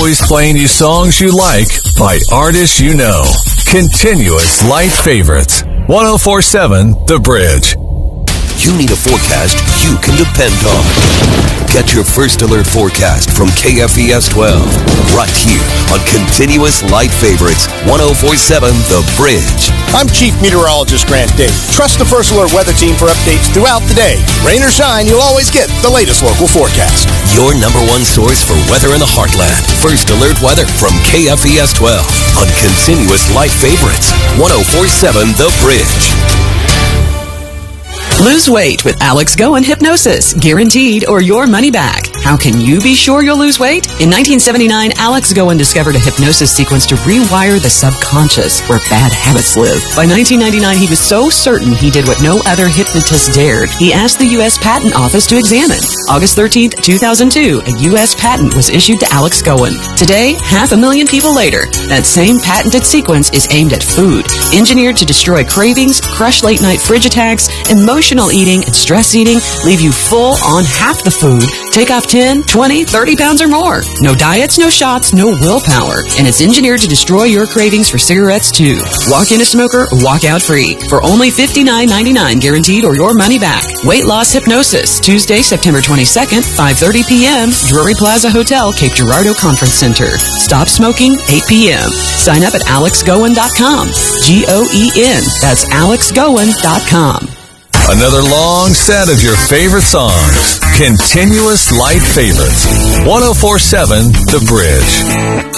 always playing you songs you like by artists you know. Continuous Light Favorites. 104.7 The Bridge. You need a forecast you can depend on. Get your first alert forecast from KFES 12 right here on Continuous Light Favorites 104.7 The Bridge. I'm Chief Meteorologist Grant Dave. Trust the First Alert Weather Team for updates throughout the day. Rain or shine, you'll always get the latest local forecast. Your number one source for weather in the heartland. First Alert Weather from KFES 12 on Continuous Light Favorites 104.7 The Bridge. Lose weight with Alex Goen Hypnosis. Guaranteed or your money back. How can you be sure you'll lose weight? In 1979, Alex Goen discovered a hypnosis sequence to rewire the subconscious where bad habits live. By 1999, he was so certain he did what no other hypnotist dared. He asked the U.S. Patent Office to examine. August 13th, 2002, a U.S. patent was issued to Alex Goen. Today, 500,000 people later, that same patented sequence is aimed at food, engineered to destroy cravings, crush late-night fridge attacks, emotional eating, and stress eating, leave you full on half the food, take off 10, 20, 30 pounds or more. No diets, no shots, no willpower. And it's engineered to destroy your cravings for cigarettes too. Walk in a smoker, walk out free. For only $59.99 guaranteed or your money back. Weight Loss Hypnosis, Tuesday, September 22nd, 5:30 p.m., Drury Plaza Hotel, Cape Girardeau Conference Center. Stop smoking, 8 p.m. Sign up at alexgoen.com. Goen. That's alexgoen.com. Another long set of your favorite songs. Continuous Light Favorites. 104.7 The Bridge.